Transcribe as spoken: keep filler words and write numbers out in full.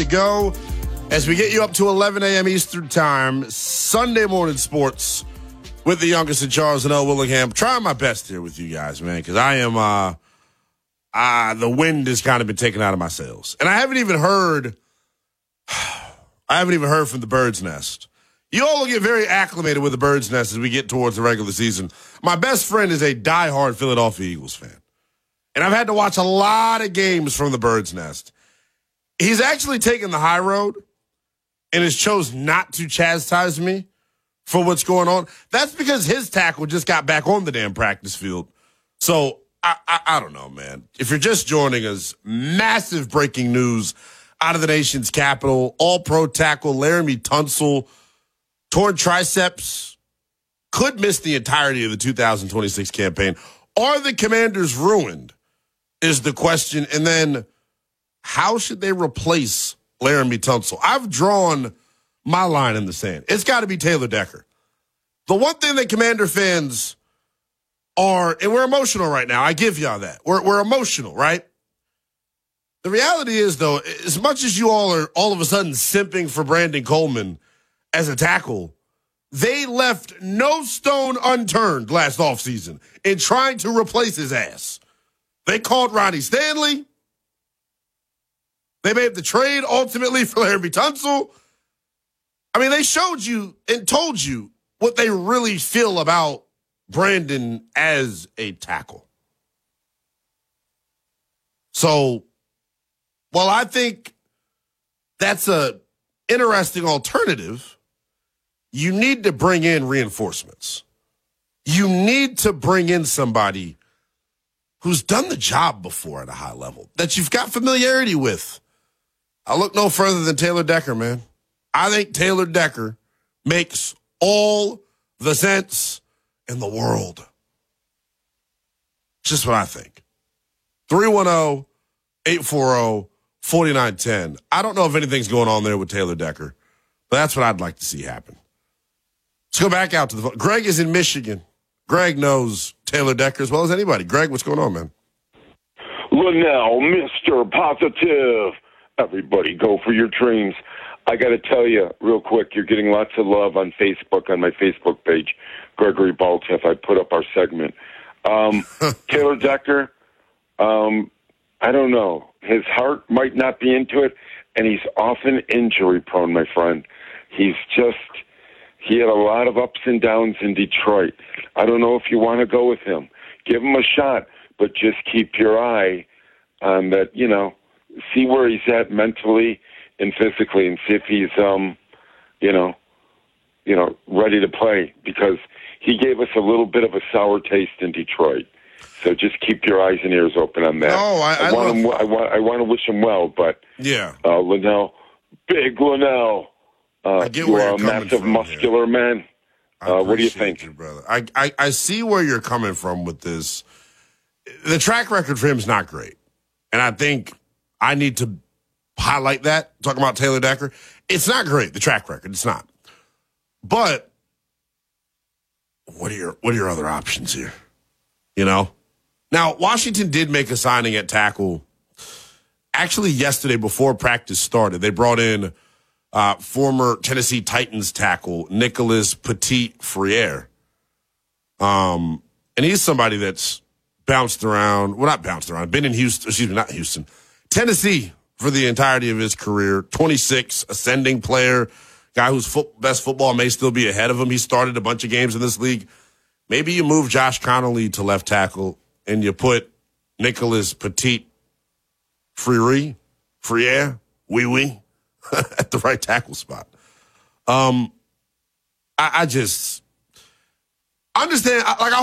go as we get you up to eleven a.m. Eastern Time, Sunday morning sports with the youngest in Charles and L. Willingham. Trying my best here with you guys, man, because I am, uh, uh, the wind has kind of been taken out of my sails. And I haven't even heard, I haven't even heard from the Bird's Nest. You all will get very acclimated with the Bird's Nest as we get towards the regular season. My best friend is a diehard Philadelphia Eagles fan. And I've had to watch a lot of games from the Bird's Nest. He's actually taken the high road and has chose not to chastise me for what's going on. That's because his tackle just got back on the damn practice field. So, I, I, I don't know, man. If you're just joining us, massive breaking news out of the nation's capital. All-pro tackle Laremy Tunsil, torn triceps, could miss the entirety of the two thousand twenty-six campaign. Are the Commanders ruined is the question. And then how should they replace Laremy Tunsil? I've drawn my line in the sand. It's got to be Taylor Decker. The one thing that Commander fans are, and we're emotional right now, I give y'all that. We're, we're emotional, right? The reality is, though, as much as you all are all of a sudden simping for Brandon Coleman as a tackle, they left no stone unturned last offseason in trying to replace his ass. They called Ronnie Stanley. They made the trade ultimately for Laremy Tunsil. I mean, they showed you and told you what they really feel about Brandon as a tackle. So, while I think that's a interesting alternative, you need to bring in reinforcements. You need to bring in somebody who's done the job before at a high level, that you've got familiarity with. I look no further than Taylor Decker, man. I think Taylor Decker makes all the sense in the world. Just what I think. three one zero, eight four zero, four nine one zero. I don't know if anything's going on there with Taylor Decker, but that's what I'd like to see happen. Let's go back out to the phone. Greg is in Michigan. Greg knows Taylor Decker as well as anybody. Greg, what's going on, man? Linnell, Mister Positive. Everybody go for your dreams. I got to tell you real quick, you're getting lots of love on Facebook, on my Facebook page, Gregory Baltiff. I put up our segment. Um, Taylor Decker, um, I don't know. His heart might not be into it, and he's often injury prone, my friend. He's just... He had a lot of ups and downs in Detroit. I don't know if you want to go with him. Give him a shot, but just keep your eye on that, you know, see where he's at mentally and physically and see if he's, um, you know, you know, ready to play, because he gave us a little bit of a sour taste in Detroit. So just keep your eyes and ears open on that. No, I, I, I want love... him. I want. I want to wish him well, but yeah, uh, Linnell, big Linnell. Uh, I get you where are you're a coming massive, from muscular here. man. Uh, what do you think? You, brother? I, I, I see where you're coming from with this. The track record for him is not great. And I think I need to highlight that, talking about Taylor Decker. It's not great, the track record. It's not. But what are your what are your other options here? You know? Now, Washington did make a signing at tackle actually yesterday before practice started. They brought in Uh, former Tennessee Titans tackle Nicholas Petit-Frere. Um, and he's somebody that's bounced around, well, not bounced around, been in Houston, excuse me, not Houston, Tennessee for the entirety of his career. twenty-six, ascending player, guy whose foot, best football may still be ahead of him. He started a bunch of games in this league. Maybe you move Josh Connolly to left tackle and you put Nicholas Petit-Frere, Frere, wee wee. at the right tackle spot. Um, I, I just understand, like, I